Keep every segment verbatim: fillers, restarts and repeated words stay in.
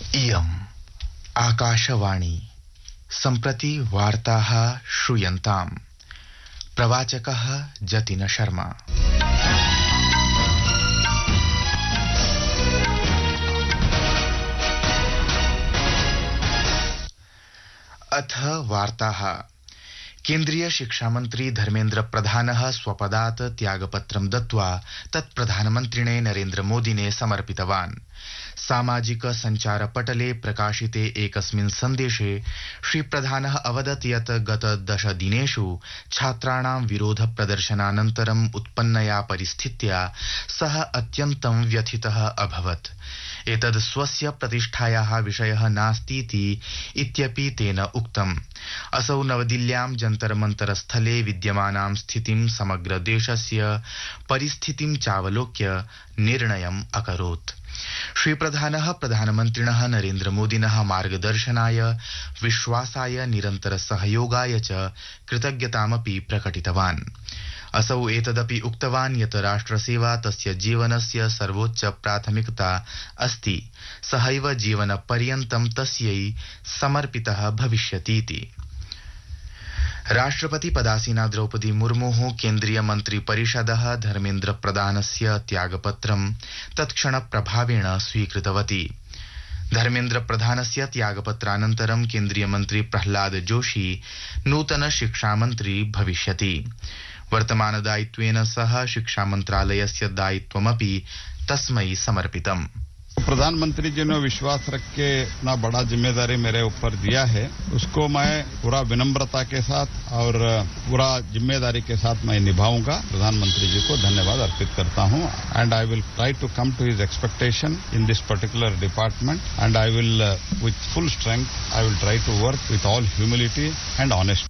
इयम् आकाशवाणी सम्प्रति वार्ताः श्रूयन्ताम् प्रवाचकः जतिन शर्मा। अथ वार्ताः। केन्द्रीय शिक्षा मंत्री धर्मेन्द्र प्रधानः स्वपदात् त्यागपत्रं दत्त्वा तत् प्रधानमन्त्रिणे नरेन्द्र मोदिने समर्पितवान्। सामाजिक संचार पटले प्रकाशिते एकस्मिन् सन्देशे श्री प्रधानः अवदत् यत् गत दश दिनेषु छात्राणां विरोध प्रदर्शनानन्तरम् उत्पन्नया परिस्थित्या सः अत्यन्तं व्यथितः अभवत्। एतद् स्वस्य प्रतिष्ठायाः विषयः नास्तीति इत्यपि तेन उक्तम्। असौ नवदिल्ल्यां जन्तर मन्तर स्थले विद्यमानां स्थितिं समग्र देशस्य परिस्थितिं चावलोक्य निर्णयम् अकरोत्। श्री प्रधानः प्रधानमन्त्रिणः नरेन्द्र मोदिनः मार्गदर्शनाय विश्वासाय निरन्तर सहयोगाय च कृतज्ञतामपि प्रकटितवान्। असौ एतदपि उक्तवान् यत् राष्ट्रसेवा तस्य जीवनस्य सर्वोच्च प्राथमिकता अस्ति। सहैव जीवनपर्यन्तं तस्यै समर्पितः भविष्यतीति। राष्ट्रपति पदासीना द्रौपदी मुर्मुः केन्द्रीय मन्त्री परिषदः धर्मेन्द्र प्रधानस्य त्यागपत्रं तत्क्षण प्रभावेण स्वीकृतवती। धर्मेन्द्र प्रधानस्य त्यागपत्रानन्तरं केन्द्रीय मन्त्री प्रह्लाद जोशी नूतन शिक्षामन्त्री भविष्यति। वर्तमान दायित्वेन सह शिक्षा मंत्रालयस्य दायित्वमपि तस्मै समर्पितम्। प्रधानमंत्री जी ने विश्वास रख के इतना बड़ा जिम्मेदारी मेरे ऊपर दिया है, उसको मैं पूरा विनम्रता के साथ और पूरा जिम्मेदारी के साथ मैं निभाऊंगा। प्रधानमंत्री जी को धन्यवाद अर्पित करता हूं and I will try to come to his expectation in this particular department and I will with full strength I will try to work with all humility and honesty.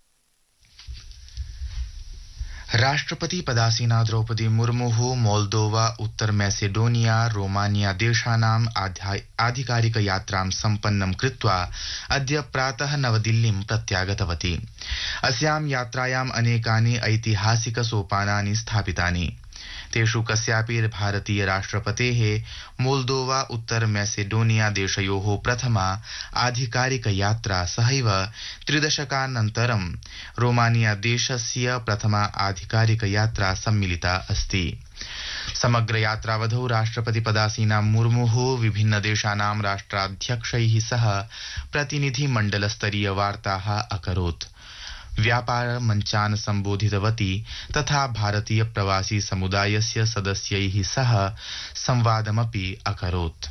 राष्ट्रपति पदासीना द्रौपदी मुर्मुः मोल्दोवा, उत्तर मैसेडोनिया, रोमानिया देशानाम् आधिकारिक यात्रां सम्पन्नं कृत्वा अद्य प्रातः नवदिल्लीं प्रत्यागतवती। अस्यां यात्रायाम् अनेकानि ऐतिहासिक सोपानानि स्थापितानि। तेषु कस्यापि भारतीय राष्ट्रपतेः मोल्दोवा, उत्तर मैसेडोनिया देशयोः प्रथमा आधिकारिक यात्रा सहैव त्रिदशकानन्तरं रोमानिया देशस्य प्रथमा आधिकारिक यात्रा सम्मिलिता अस्ति। समग्र यात्रावधौ राष्ट्रपति पदासीना मुर्मुः विभिन्न देशानां राष्ट्राध्यक्षैः सह प्रतिनिधि मण्डलस्तरीय वार्ताः अकरोत्। व्यापार मंचान् सम्बोधितवती तथा भारतीय प्रवासी समुदायस्य सदस्यैः सह संवादमपि अकरोत्।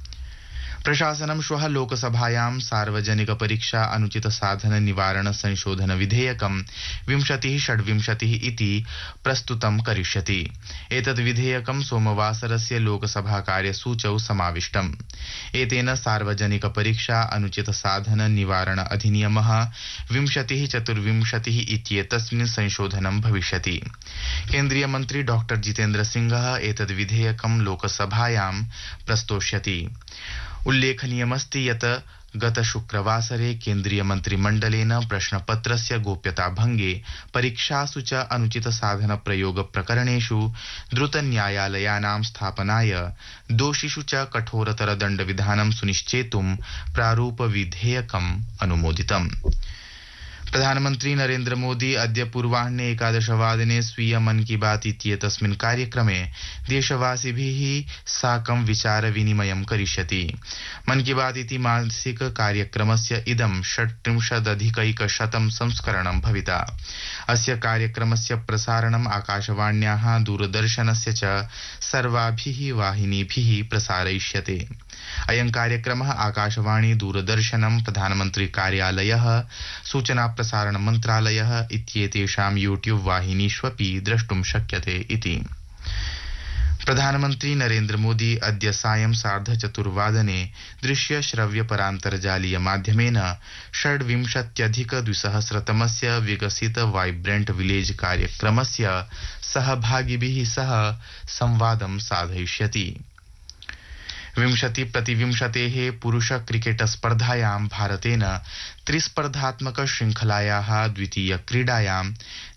प्रशासनं श्वः लोकसभायां सार्वजनिक परीक्षा अनुचित साधन निवारण संशोधन विधेयकं विंशतिः षड्विंशतिः इति प्रस्तुतं करिष्यति। एतद् विधेयकं सोमवासरस्य लोकसभा कार्यसूचौ समाविष्टम्। एतेन सार्वजनिक परीक्षा अनुचित साधन निवारण अधिनियमः विंशतिः चतुर्विंशतिः इत्येतस्मिन् संशोधनं भविष्यति। केन्द्रीय मन्त्री डॉक्टर जितेन्द्र सिंहः एतद् विधेयकं लोकसभायां प्रस्तोष्यति। उल्लेखनीयमस्ति यत् गत शुक्रवासरे केन्द्रीय मन्त्रिमण्डलेन प्रश्नपत्रस्य गोप्यता भंगे परीक्षासु च अनुचित साधन प्रयोग प्रकरणेषु द्रुत न्यायालयानां स्थापनाय दोषिषु च कठोरतर दण्डविधानं सुनिश्चेतुं प्रारूप विधेयकम् अनुमोदितम्। प्रधानमन्त्री नरेन्द्र मोदी अद्य पूर्वाह्ने एकादशवादने स्वीय मन की बात इत्येतस्मिन् कार्यक्रमे देशवासिभिः साकं विचार विनिमयं करिष्यति। मन की बात इति मासिक कार्यक्रमस्य इदं षट्त्रिंशदधिकैकशतं संस्करणं भविता। अस्य कार्यक्रमस्य प्रसारणम् आकाशवाण्याः दूरदर्शनस्य च सर्वाभिः वाहिनीभिः प्रसारयिष्यते। अयं कार्यक्रमः आकाशवाणी, दूरदर्शनं, प्रधानमन्त्री कार्यालयः, सूचना प्रसारण मन्त्रालयः इत्येतेषां यूट्यूब वाहिनीष्वपि द्रष्टुं शक्यते इति। प्रधानमन्त्री नरेन्द्र मोदी अद्य सायं सार्धचतुर्वादने दृश्य श्रव्य परान्तर्जालीय माध्यमेन षड्विंशत्यधिक द्विसहस्रतमस्य विकसित वाइब्रेंट विलेज कार्यक्रमस्य सहभागिभिः सह संवादं साधयिष्यति। विंशति प्रतिविंशतेः पुरुष क्रिकेट स्पर्धायां भारतेन त्रिस्पर्धात्मक श्रृंखलायाः द्वितीय क्रीडायां